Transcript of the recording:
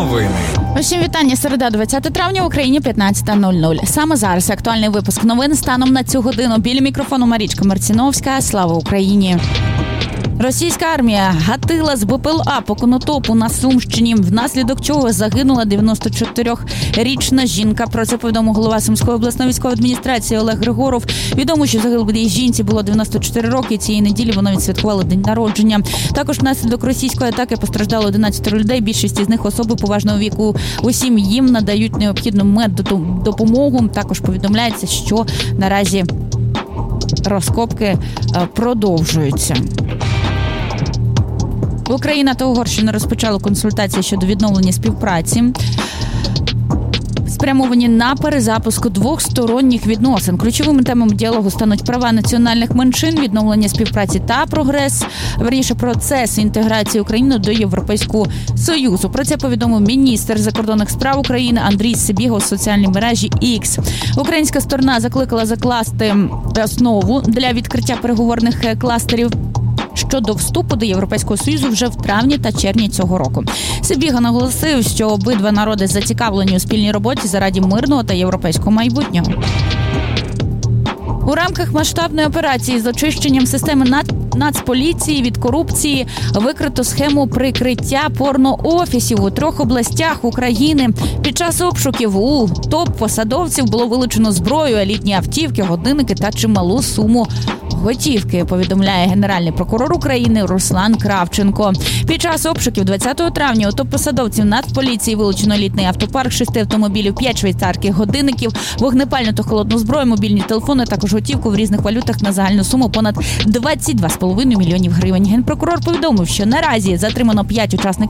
Новини. Усім вітання. Середа, 20 травня, в Україні 15:00. Саме зараз актуальний випуск новин станом на цю годину. Біля мікрофону Марічка Марціновська. Слава Україні! Російська армія гатила з БПЛА по Конотопу на Сумщині, внаслідок чого загинула 94-річна жінка. Про це повідомив голова Сумської обласної військової адміністрації Олег Григоров. Відомо, що загиблій жінці було 94 роки. Цієї неділі вона відсвяткувала день народження. Також внаслідок російської атаки постраждало 11 людей. Більшість із них особи поважного віку. Усім їм надають необхідну меддопомогу. Також повідомляється, що наразі розкопки продовжуються. Україна та Угорщина розпочали консультації щодо відновлення співпраці, спрямовані на перезапуск двосторонніх відносин. Ключовими темами діалогу стануть права національних меншин, відновлення співпраці та процес інтеграції України до Європейського Союзу. Про це повідомив міністр закордонних справ України Андрій Сибіга у соціальній мережі X. Українська сторона закликала закласти основу для відкриття переговорних кластерів щодо вступу до Європейського Союзу вже в травні та червні цього року. Сибіга наголосив, що обидва народи зацікавлені у спільній роботі заради мирного та європейського майбутнього. У рамках масштабної операції з очищенням системи Нацполіції від корупції викрито схему прикриття порноофісів у 3 областях України. Під час обшуків у топ-посадовців було вилучено зброю, елітні автівки, годинники та чималу суму готівки, повідомляє Генеральний прокурор України Руслан Кравченко. Під час обшуків 20 травня у топ-посадовців Нацполіції вилучено елітний автопарк, 6 автомобілів, 5 швейцарських годинників, вогнепальну та холодну зброю, мобільні телефони, також готівку в різних валютах на загальну суму понад 22,5 мільйонів гривень. Генпрокурор повідомив, що наразі затримано 5